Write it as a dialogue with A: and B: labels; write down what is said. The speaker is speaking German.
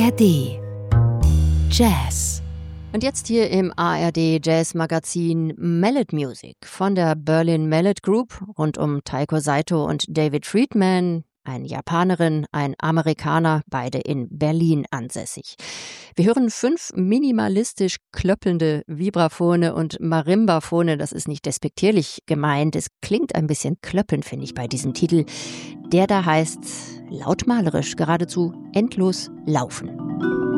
A: ARD Jazz.
B: Und jetzt hier im ARD Jazz Magazin Mallet Music von der Berlin Mallet Group rund um Taiko Saito und David Friedman, eine Japanerin, ein Amerikaner, beide in Berlin ansässig. Wir hören 5 minimalistisch klöppelnde Vibraphone und Marimbaphone. Das ist nicht despektierlich gemeint. Es klingt ein bisschen klöppelnd, finde ich, bei diesem Titel. Der da heißt lautmalerisch, geradezu endlos laufen.